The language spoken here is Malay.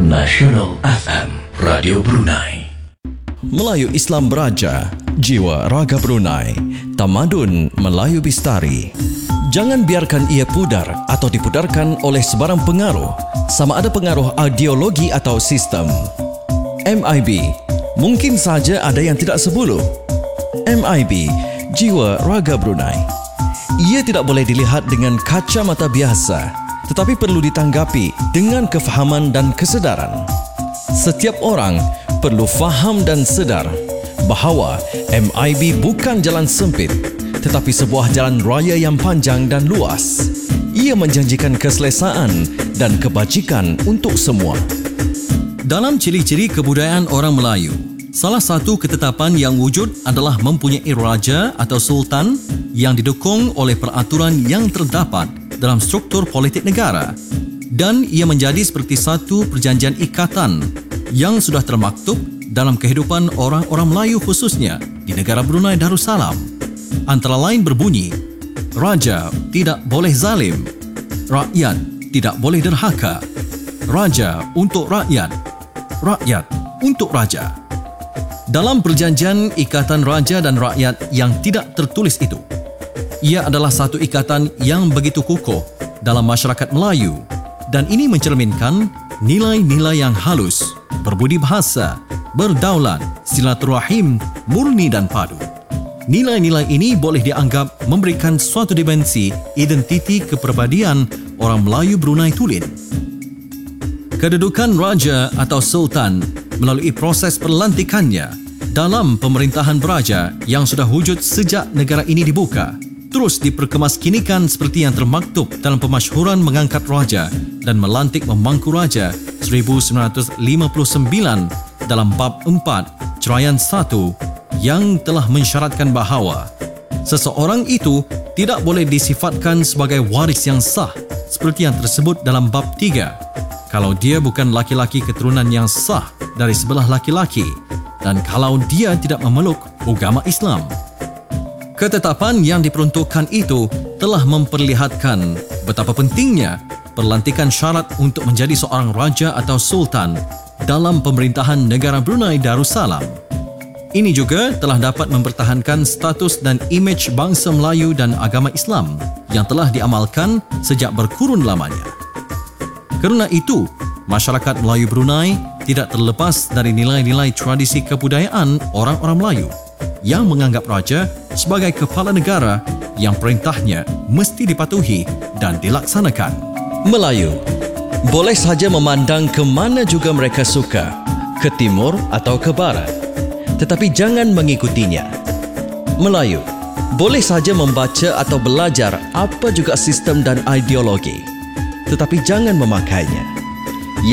Nasional FM, Radio Brunei. Melayu Islam beraja, jiwa raga Brunei, tamadun Melayu Bistari. Jangan biarkan ia pudar atau dipudarkan oleh sebarang pengaruh, sama ada pengaruh ideologi atau sistem. MIB, mungkin saja ada yang tidak sebulu. MIB, jiwa raga Brunei. Ia tidak boleh dilihat dengan kacamata biasa, tetapi perlu ditanggapi dengan kefahaman dan kesedaran. Setiap orang perlu faham dan sedar bahawa MIB bukan jalan sempit, tetapi sebuah jalan raya yang panjang dan luas. Ia menjanjikan keselesaan dan kebajikan untuk semua. Dalam ciri-ciri kebudayaan orang Melayu, salah satu ketetapan yang wujud adalah mempunyai raja atau sultan yang didukung oleh peraturan yang terdapat dalam struktur politik negara, dan ia menjadi seperti satu perjanjian ikatan yang sudah termaktub dalam kehidupan orang-orang Melayu khususnya di negara Brunei Darussalam. Antara lain berbunyi, raja tidak boleh zalim, rakyat tidak boleh derhaka, raja untuk rakyat, rakyat untuk raja. Dalam perjanjian ikatan raja dan rakyat yang tidak tertulis itu, ia adalah satu ikatan yang begitu kukuh dalam masyarakat Melayu, dan ini mencerminkan nilai-nilai yang halus, berbudi bahasa, berdaulat, silaturahim, murni dan padu. Nilai-nilai ini boleh dianggap memberikan suatu dimensi identiti kepribadian orang Melayu Brunei Tulen. Kedudukan raja atau sultan melalui proses pelantikannya dalam pemerintahan beraja yang sudah wujud sejak negara ini dibuka, terus diperkemaskinikan seperti yang termaktub dalam pemasyhuran mengangkat raja dan melantik memangku raja 1959 dalam bab 4 Ceraian 1 yang telah mensyaratkan bahawa seseorang itu tidak boleh disifatkan sebagai waris yang sah seperti yang tersebut dalam bab 3 kalau dia bukan laki-laki keturunan yang sah dari sebelah laki-laki dan kalau dia tidak memeluk agama Islam. Ketetapan yang diperuntukkan itu telah memperlihatkan betapa pentingnya pelantikan syarat untuk menjadi seorang raja atau sultan dalam pemerintahan negara Brunei Darussalam. Ini juga telah dapat mempertahankan status dan imej bangsa Melayu dan agama Islam yang telah diamalkan sejak berkurun lamanya. Kerana itu, masyarakat Melayu Brunei tidak terlepas dari nilai-nilai tradisi kebudayaan orang-orang Melayu yang menganggap raja sebagai kepala negara yang perintahnya mesti dipatuhi dan dilaksanakan. Melayu boleh sahaja memandang ke mana juga mereka suka, ke timur atau ke barat, tetapi jangan mengikutinya. Melayu boleh sahaja membaca atau belajar apa juga sistem dan ideologi, tetapi jangan memakainya.